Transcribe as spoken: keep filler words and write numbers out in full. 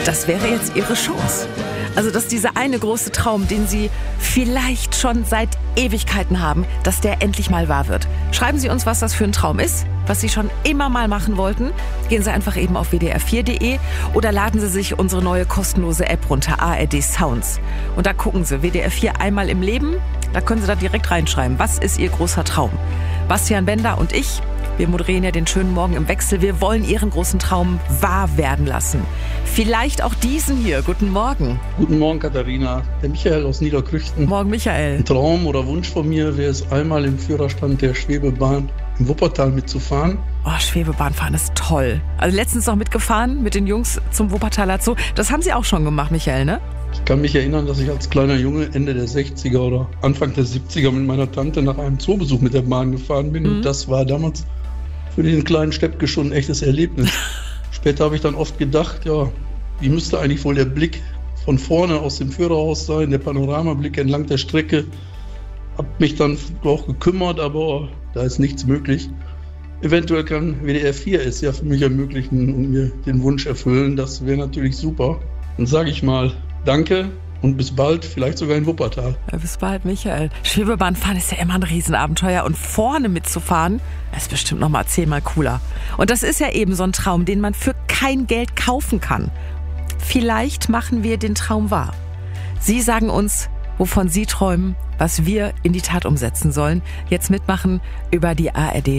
Das wäre jetzt Ihre Chance. Also, dass dieser eine große Traum, den Sie vielleicht schon seit Ewigkeiten haben, dass der endlich mal wahr wird. Schreiben Sie uns, was das für ein Traum ist, was Sie schon immer mal machen wollten. Gehen Sie einfach eben auf w d r vier punkt d e oder laden Sie sich unsere neue kostenlose App runter, A R D Sounds. Und da gucken Sie, W D R vier einmal im Leben, da können Sie da direkt reinschreiben, was ist Ihr großer Traum? Bastian Bender und ich, wir moderieren ja den schönen Morgen im Wechsel. Wir wollen Ihren großen Traum wahr werden lassen. Vielleicht auch diesen hier. Guten Morgen. Guten Morgen, Katharina. Der Michael aus Niederkrüchten. Morgen, Michael. Ein Traum oder Wunsch von mir wäre es, einmal im Führerstand der Schwebebahn im Wuppertal mitzufahren. Oh, Schwebebahnfahren ist toll. Also letztens noch mitgefahren mit den Jungs zum Wuppertaler Zoo. Das haben Sie auch schon gemacht, Michael, ne? Ich kann mich erinnern, dass ich als kleiner Junge Ende der sechziger oder Anfang der siebziger mit meiner Tante nach einem Zoobesuch mit der Bahn gefahren bin. Mhm. Und das war damals für den kleinen Steppke schon ein echtes Erlebnis. Später habe ich dann oft gedacht, ja, wie müsste eigentlich wohl der Blick von vorne aus dem Führerhaus sein, der Panoramablick entlang der Strecke. Hab mich dann auch gekümmert, aber da ist nichts möglich. Eventuell kann W D R vier es ja für mich ermöglichen und mir den Wunsch erfüllen. Das wäre natürlich super. Dann sage ich mal danke und bis bald, vielleicht sogar in Wuppertal. Ja, bis bald, Michael. Schwebebahnfahren ist ja immer ein Riesenabenteuer und vorne mitzufahren, ist bestimmt noch mal zehnmal cooler. Und das ist ja eben so ein Traum, den man für kein Geld kaufen kann. Vielleicht machen wir den Traum wahr. Sie sagen uns, wovon Sie träumen, was wir in die Tat umsetzen sollen. Jetzt mitmachen über die A R D